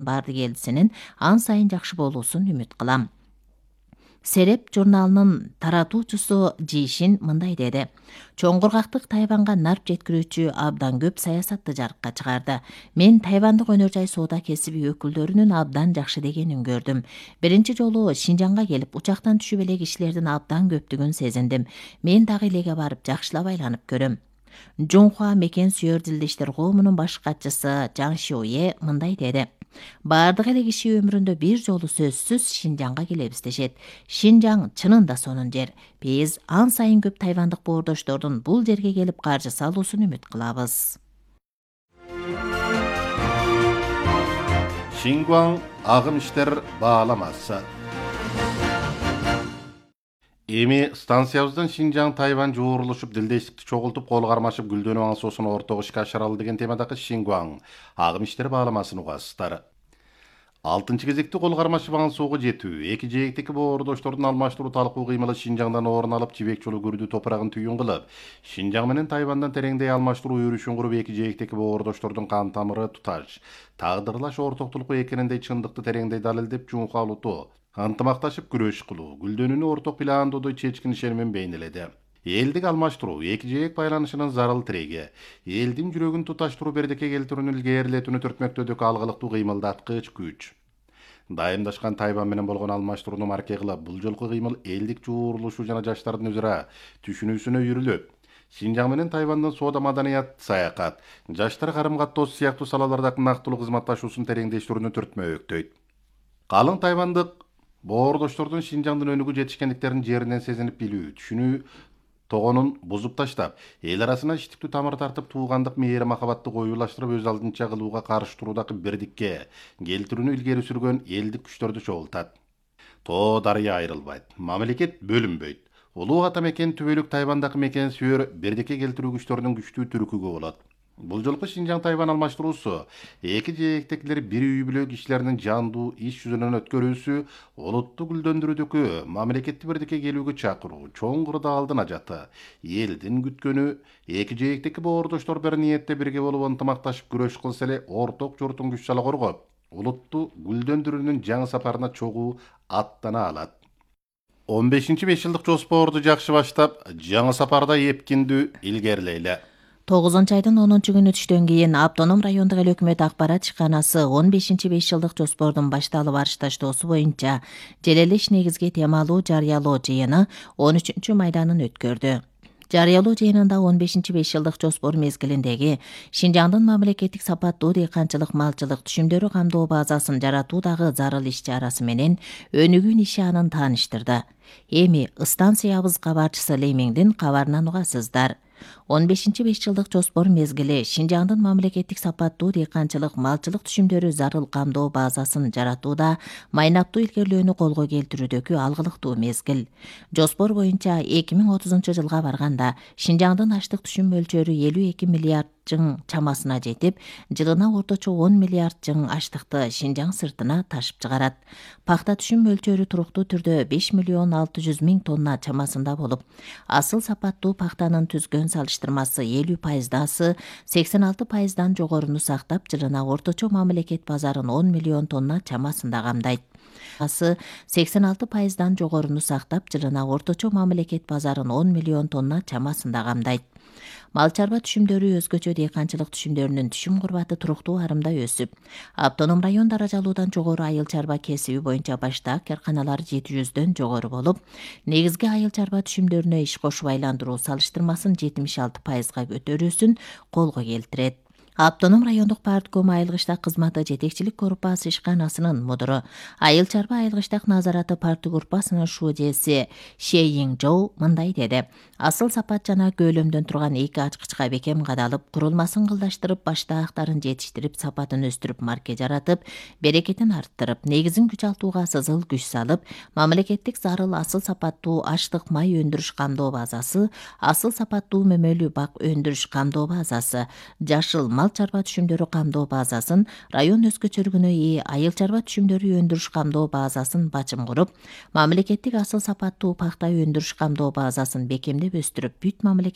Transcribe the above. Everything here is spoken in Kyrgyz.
бардык элдисинин ан сайын жакшы болуусун үмүт кылам. Сереп журналынын таратуучусу Жишин мындай деди. Чоң кургактык Тайванга нарп жеткирүүчү абдан көп саясатты жарыкка чыгарды. Мен тайвандык өнөр жай соода кесиби өкүлдөрүнүн абдан жакшы дегенин көрдүм. Биринчи жолу Шинжаңга келип учактан түшүп эле кишилердин абдан көптүгүн сезиндим. Мен дагы элеге барып жакшылап айланып көрөм. Жунхуа мекен сүйөр дилди иштер коомунун баш катчысы Жан Шиуе мындай деди. Бардык эле киши өмүрүндө бир жолу сөзсүз Шинжаңга келебиз дешет. Шинжаң чынында сонун жер. Биз ан сайын көп тайвандык боордоштордун бул жерге келип каржы салуусун үмүт кылабыз. Шингуаң агым иштер бааламасы. Эми станциябыздан Шинжаң Тайвань жуурулушуп, дилдештикти чогултуп, кол кармашып, гүлдөнүү аңсоосун ортого ишке ашыралы деген темадагы Шингуаң агым иштер бааламасын угасыздар. 6 кезекти кол кармашып аңсоого жетүү, эки жээктеги боордоштордун алмаштыруу талкуу кыймылы Шинжаңдан орун алып, Жибек жолу күрдүү топурагын түйүн кылып, Шинжаң менен Тайвандан тереңдей алмаштыруу өрүшүн куруп, эки жээктеги боордоштордун кан тамыры туташ, тагдырлаш ортоктулуку экениндей чындыкты тереңдей далилдеп, Жунхуа улуту ынтымакташып күрөш кылуу, гүлдөнүүнү орток пландоодо чечкин ишеним бейнеледи. Элдик алмаштыруу, эки жээк байланышынын зарыл тиреги, элдин жүрөгүн туташтыруу, бердикке келтирүүнү илгээрилетүүнү төртмөктөдөгү алгылыктуу кыймылдаткыч күч. Дайымдашкан Тайвань менен болгон алмаштырууну марке кылып, бул жолку кыймыл элдик жуурулушуу жана жаштардын өз ара түшүнүүсүнө үйрүлүп, Шинжаң менен Тайвандын соода, маданият, саякат, жаштар карым-каттоосу сыяктуу салаларда ынактылуу кызматташуусун тереңдештирүүнү түртмөктөйт. Калың тайвандык боордоштордун Шинжаңдын өнүгүү жетишкендиктерин жеринен сезинип билүү, түшүнүү тогонун бузуп таштап, эл арасына иштиктүү тамыр тартып, туугандык мээри махабатты коюулаштырып, өз алдынча кылууга каршы туруудагы бирдикке келтирүүнү илгери сүргөн элдик күчтөрдү чогултат. Тоо дарыя айрылбайт, мамлекет бөлүнбөйт. Улуу ата мекен түбөлүк Тайвандагы мекен сүйөр бирдикке келтирүү күчтөрүнүн күчтүү түркүгү болот. Бул жолку Шинжаң Тайвань алмаштыруусу эки жээктегилер бир үй бүлө кишилеринин жандуу иш жүзүнөн өткөрүүсү, улутту гүлдөндүрүүдөгү мамлекетти бирдикке келүүгө чакыруу, чоң кырда алдын ажаты, элдин күткөнү, эки жээктеги боордоштор бир ниетте бирге болуп ынтымакташып күрөш кылса эле орток журтун күч сала коргоп, улутту гүлдөндүрүүнүн жаңы сапарына чогуу аттана алат. 15-5 жылдык жоспорду жакшы баштап, жаңы сапарда эпкиндүү илгерилейле. 9 айдын 10 күнү түштөн кийин Автоном райондук эл өкмөт акбарат ишканасы 15-5 жылдык жоспордун башталып барышташтоосу боюнча желелеш негизги темалуу жарыялоо жыйыны 13 майданын өткөрдү. Жарыялоо жыйынында 15-5 жылдык жоспор мезгилиндеги Шинжаңдын мамлекеттик сапаттуу дыйканчылык малчылык түшүмдөрү камдоо базасын жаратуудагы зарыл иш чарасы менен өнүгүү нишанын тааныштырды. Эми станциябыз кабарчысы Леймиңдин кабарынан угасыздар. 15-5 жылдык жоспор мезгили Шинжаңдын мамлекеттик сапаттуу дыйканчылык малчылык түшүмдөрү зарыл камдоо базасын жаратууда майнаптуу илгерилөөнү колго келтирүүдөгү алгылыктуу мезгил. Жоспор боюнча 2030 жылга барганда Шинжаңдын аштык түшүм мөлчөрү 52 миллиард жың чамасына жетип, жылына орточо 10 миллиард жың аштыкты Шинжаң сыртына ташып чыгарат. Пахта түшүм мөлчөрү туруктуу түрдө 5 миллион 600 миң тонна чамасында болуп, асыл сапаттуу пахтанын түзгөн салыштырмасы 50%, 86%дан жогоруну сактап, жылына орточо мамлекет базарын 10 миллион тонна чамасында камдайт. 86%дан жогоруну сактап, жылына орточо мамлекет базарын 10 миллион тонна чамасында камдайт. Мал чарба түшүмдөрү өзгөчө дыйканчылык түшүмдөрүнүн түшүм курбаты туруктуу арымда өсүп, Автоном район даражалуудан жогору айыл чарба кесиби боюнча баштаак карканалар 700дөн жогору болуп, негизги айыл чарба түшүмдөрүнө иш кошуп айландыруу салыштырмасын 76%га көтөрүүсүн колго келтирет. Автоном райондук партком айылгыштак кызматы жетекчилик группасы ишканасынын мудуру, айыл чарба айылгыштак назараты парты группасынын шуудеси Шейин Жоу мындай деди. Асыл сапат жана көлөмдөн турган эки ачкычка бекем кадалып, курулмасын кылдаштырып, баштаактарын жетиштирип, сапатын өстүрүп, марке жаратып, берекетин арттырып, негизин күч алтууга сызыл күч салып, мамлекеттик зарыл асыл сапаттуу аштык май өндүрүш камдоо базасы, асыл сапаттуу мөмөлүү бак өндүрүш камдоо базасы, жашыл мал чарба түшүмдөрү камдоо базасын, район өзгөчөлүгүнө ээ айыл чарба түшүмдөрү өндүрүш камдоо базасын бачым куруп, мамлекеттик асыл сапаттуу пахта өндүрүш камдоо базасын бекемдеп өстүрүп, бүт мамлекет